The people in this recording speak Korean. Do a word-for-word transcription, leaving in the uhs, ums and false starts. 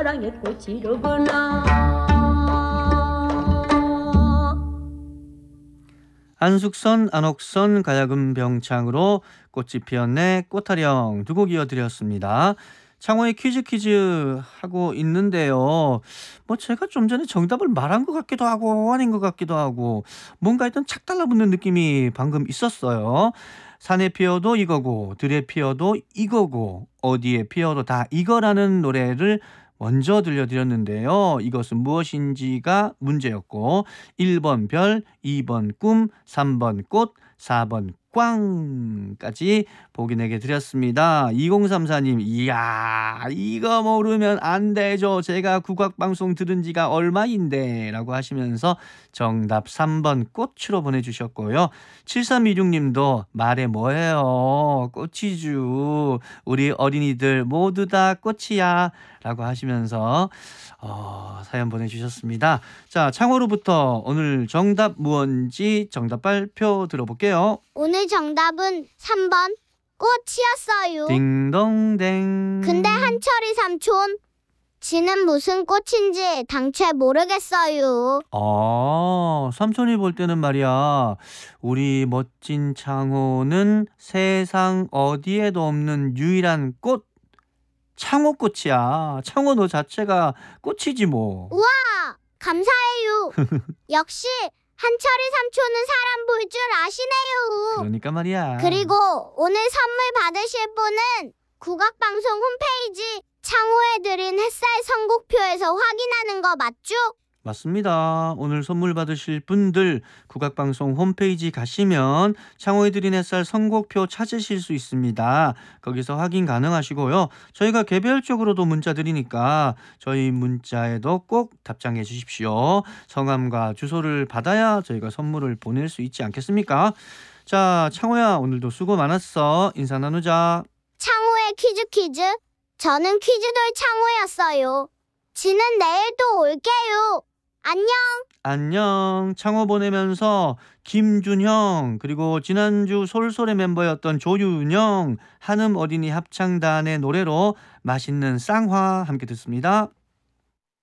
사랑의 꽃이로구나. 안숙선, 안옥선, 가야금 병창으로 꽃이 피었네 꽃타령 두 곡 이어드렸습니다. 창호의 퀴즈 퀴즈 하고 있는데요. 뭐 제가 좀 전에 정답을 말한 것 같기도 하고 아닌 것 같기도 하고 뭔가 일단 착 달라붙는 느낌이 방금 있었어요. 산에 피어도 이거고 들에 피어도 이거고 어디에 피어도 다 이거라는 노래를 먼저 들려드렸는데요. 이것은 무엇인지가 문제였고 일 번 별, 이 번 꿈, 삼 번 꽃, 사 번 꽝까지 보기 내게 드렸습니다. 이공삼사님 이야 이거 모르면 안 되죠. 제가 국악방송 들은 지가 얼마인데 라고 하시면서 정답 삼 번 꽃으로 보내주셨고요. 칠삼이육님도 말해 뭐해요. 꽃이주 우리 어린이들 모두 다 꽃이야 라고 하시면서 어, 사연 보내주셨습니다. 자, 창호로부터 오늘 정답 무언지 정답 발표 들어볼게요. 오늘 정답은 삼 번 꽃이었어요. 딩동댕. 근데 한철이 삼촌, 지는 무슨 꽃인지 당최 모르겠어요. 아, 삼촌이 볼 때는 말이야. 우리 멋진 창호는 세상 어디에도 없는 유일한 꽃. 창호꽃이야. 창호 너 자체가 꽃이지 뭐. 우와, 감사해요. 역시 한철이 삼촌은 사람 볼 줄 아시네요. 그러니까 말이야. 그리고 오늘 선물 받으실 분은 국악방송 홈페이지 창호에 드린 햇살 선곡표에서 확인하는 거 맞죠? 맞습니다. 오늘 선물 받으실 분들 국악방송 홈페이지 가시면 창호에 드린 햇살 선곡표 찾으실 수 있습니다. 거기서 확인 가능하시고요. 저희가 개별적으로도 문자 드리니까 저희 문자에도 꼭 답장해 주십시오. 성함과 주소를 받아야 저희가 선물을 보낼 수 있지 않겠습니까? 자, 창호야 오늘도 수고 많았어. 인사 나누자. 창호의 퀴즈 퀴즈. 저는 퀴즈돌 창호였어요. 지는 내일 또 올게요. 안녕. 안녕. 창호 보내면서 김준형 그리고 지난주 솔솔의 멤버였던 조윤영 한음 어린이 합창단의 노래로 맛있는 쌍화 함께 듣습니다.